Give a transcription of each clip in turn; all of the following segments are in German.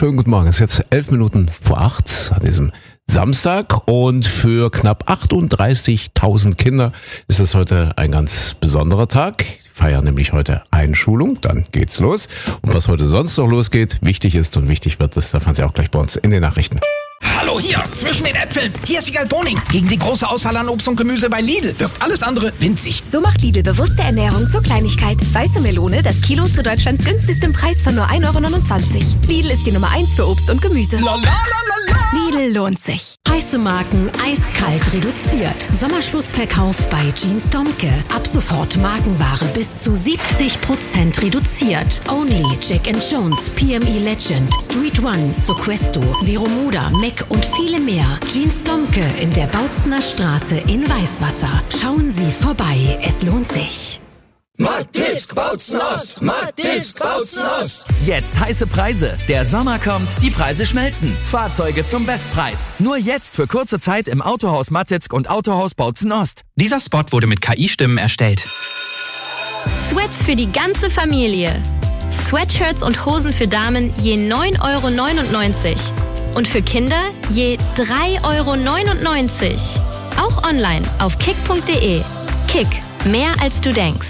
schönen guten Morgen. Es ist jetzt 11 Minuten vor 8 an diesem Samstag und für knapp 38.000 Kinder ist es heute ein ganz besonderer Tag. Die feiern nämlich heute Einschulung, dann geht's los. Und was heute sonst noch losgeht, wichtig ist und wichtig wird, das erfahren Sie auch gleich bei uns in den Nachrichten. Hallo hier, zwischen den Äpfeln. Hier ist Wiegald Boning. Gegen die große Auswahl an Obst und Gemüse bei Lidl wirkt alles andere winzig. So macht Lidl bewusste Ernährung zur Kleinigkeit. Weiße Melone, das Kilo zu Deutschlands günstigstem Preis von nur 1,29 €. Lidl ist die Nummer 1 für Obst und Gemüse. Lidl lohnt sich. Heiße Marken eiskalt reduziert. Sommerschlussverkauf bei Jeans Domke. Ab sofort Markenware bis zu 70% reduziert. Only Jack & Jones, PME Legend, Street One, Soquesto, Veromoda, Mac und viele mehr. Jeans Domke in der Bautzener Straße in Weißwasser. Schauen Sie vorbei, es lohnt sich. Mattisk Bautzen Ost! Mattisk Bautzen Ost! Jetzt heiße Preise. Der Sommer kommt, die Preise schmelzen. Fahrzeuge zum Bestpreis. Nur jetzt für kurze Zeit im Autohaus Mattitzk und Autohaus Bautzen Ost. Dieser Spot wurde mit KI-Stimmen erstellt. Sweats für die ganze Familie. Sweatshirts und Hosen für Damen je 9,99 € und für Kinder je 3,99 €. Auch online auf kick.de. Kick, mehr als du denkst.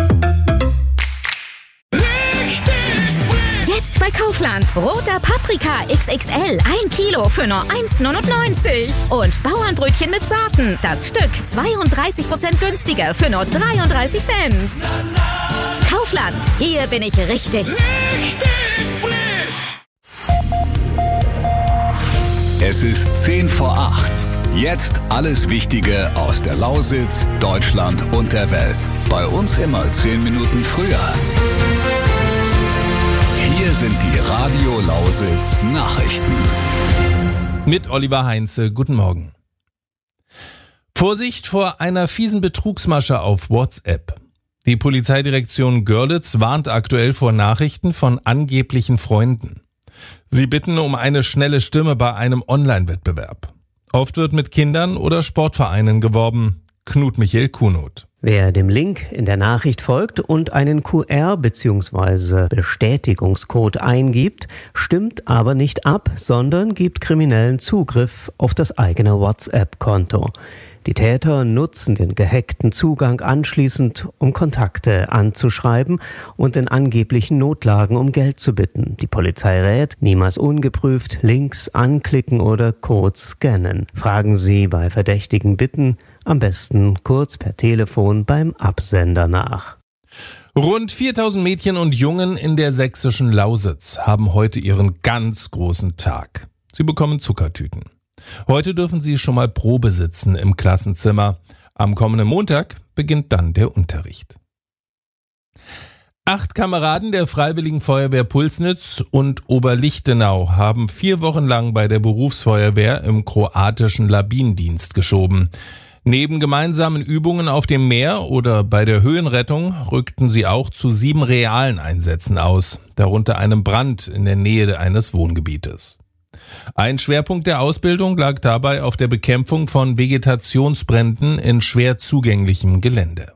Jetzt bei Kaufland. Roter Paprika XXL. 1 Kilo für nur 1,99 €. Und Bauernbrötchen mit Sorten. Das Stück 32% günstiger für nur 33 Cent. Kaufland. Hier bin ich richtig. Es ist 10 vor 8. Jetzt alles Wichtige aus der Lausitz, Deutschland und der Welt. Bei uns immer 10 Minuten früher. Hier sind die Radio Lausitz Nachrichten. Mit Oliver Heinze, guten Morgen. Vorsicht vor einer fiesen Betrugsmasche auf WhatsApp. Die Polizeidirektion Görlitz warnt aktuell vor Nachrichten von angeblichen Freunden. Sie bitten um eine schnelle Stimme bei einem Online-Wettbewerb. Oft wird mit Kindern oder Sportvereinen geworben. Knut Michael Kuhnot. Wer dem Link in der Nachricht folgt und einen QR bzw. Bestätigungscode eingibt, stimmt aber nicht ab, sondern gibt Kriminellen Zugriff auf das eigene WhatsApp-Konto. Die Täter nutzen den gehackten Zugang anschließend, um Kontakte anzuschreiben und in angeblichen Notlagen um Geld zu bitten. Die Polizei rät, niemals ungeprüft Links anklicken oder Codes scannen. Fragen Sie bei verdächtigen Bitten am besten kurz per Telefon beim Absender nach. Rund 4.000 Mädchen und Jungen in der sächsischen Lausitz haben heute ihren ganz großen Tag. Sie bekommen Zuckertüten. Heute dürfen sie schon mal Probe sitzen im Klassenzimmer. Am kommenden Montag beginnt dann der Unterricht. 8 Kameraden der Freiwilligen Feuerwehr Pulsnitz und Oberlichtenau haben 4 Wochen lang bei der Berufsfeuerwehr im kroatischen Labindienst geschoben. Neben gemeinsamen Übungen auf dem Meer oder bei der Höhenrettung rückten sie auch zu 7 realen Einsätzen aus, darunter einem Brand in der Nähe eines Wohngebietes. Ein Schwerpunkt der Ausbildung lag dabei auf der Bekämpfung von Vegetationsbränden in schwer zugänglichem Gelände.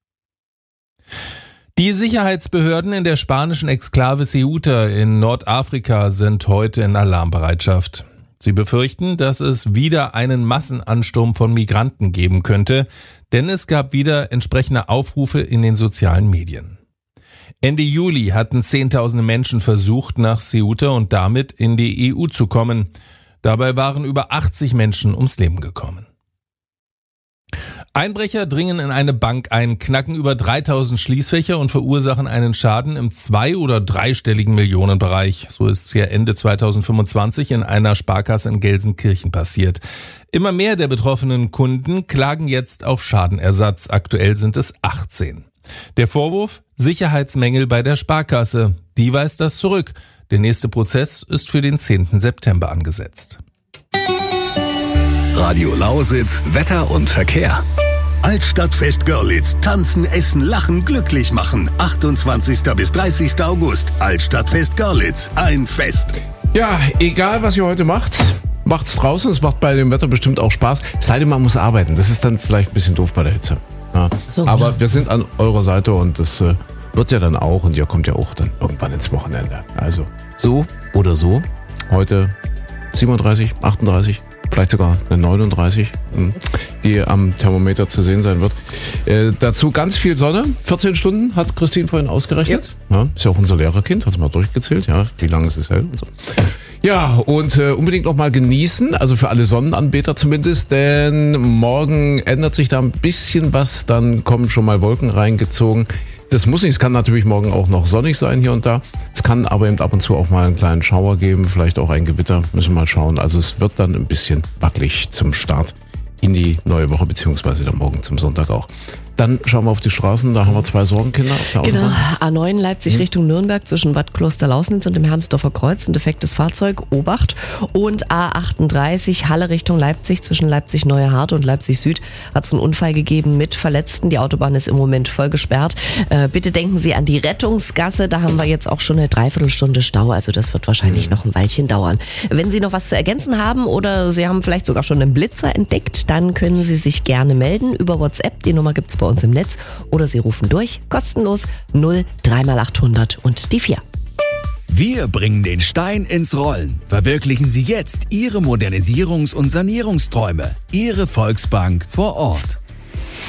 Die Sicherheitsbehörden in der spanischen Exklave Ceuta in Nordafrika sind heute in Alarmbereitschaft. Sie befürchten, dass es wieder einen Massenansturm von Migranten geben könnte, denn es gab wieder entsprechende Aufrufe in den sozialen Medien. Ende Juli hatten Zehntausende Menschen versucht, nach Ceuta und damit in die EU zu kommen. Dabei waren über 80 Menschen ums Leben gekommen. Einbrecher dringen in eine Bank ein, knacken über 3.000 Schließfächer und verursachen einen Schaden im 2- oder 3-stelligen Millionenbereich. So ist es ja Ende 2025 in einer Sparkasse in Gelsenkirchen passiert. Immer mehr der betroffenen Kunden klagen jetzt auf Schadenersatz. Aktuell sind es 18. Der Vorwurf: Sicherheitsmängel bei der Sparkasse. Die weist das zurück. Der nächste Prozess ist für den 10. September angesetzt. Radio Lausitz, Wetter und Verkehr. Altstadtfest Görlitz. Tanzen, essen, lachen, glücklich machen. 28. bis 30. August. Altstadtfest Görlitz. Ein Fest. Ja, egal was ihr heute macht's draußen. Es macht bei dem Wetter bestimmt auch Spaß. Es sei denn, man muss arbeiten. Das ist dann vielleicht ein bisschen doof bei der Hitze. Ja. So, aber ja, wir sind an eurer Seite und das wird ja dann auch und ihr kommt ja auch dann irgendwann ins Wochenende. Also so oder so, heute 37, 38, vielleicht sogar eine 39, die am Thermometer zu sehen sein wird. Dazu ganz viel Sonne. 14 Stunden hat Christine vorhin ausgerechnet. Ja, ist ja auch unser Lehrerkind, hat es mal durchgezählt, ja, wie lange ist es hell und so. Ja, und unbedingt noch mal genießen, also für alle Sonnenanbeter zumindest, denn morgen ändert sich da ein bisschen was, dann kommen schon mal Wolken reingezogen. Das muss nicht, es kann natürlich morgen auch noch sonnig sein hier und da. Es kann aber eben ab und zu auch mal einen kleinen Schauer geben, vielleicht auch ein Gewitter, müssen wir mal schauen. Also es wird dann ein bisschen wackelig zum Start in die neue Woche, beziehungsweise dann morgen zum Sonntag auch. Dann schauen wir auf die Straßen, da haben wir 2 Sorgenkinder auf der Autobahn. Genau, A9 Leipzig Richtung Nürnberg zwischen Bad Kloster-Lausnitz und dem Hermsdorfer Kreuz, ein defektes Fahrzeug, Obacht. Und A38 Halle Richtung Leipzig zwischen Leipzig-Neuerhardt und Leipzig-Süd hat es einen Unfall gegeben mit Verletzten. Die Autobahn ist im Moment voll gesperrt. Bitte denken Sie an die Rettungsgasse, da haben wir jetzt auch schon eine Dreiviertelstunde Stau, also das wird wahrscheinlich noch ein Weilchen dauern. Wenn Sie noch was zu ergänzen haben oder Sie haben vielleicht sogar schon einen Blitzer entdeckt, dann können Sie sich gerne melden über WhatsApp, die Nummer gibt's bei uns im Netz, oder Sie rufen durch, kostenlos 0 3x800 und die 4. Wir bringen den Stein ins Rollen. Verwirklichen Sie jetzt Ihre Modernisierungs- und Sanierungsträume. Ihre Volksbank vor Ort.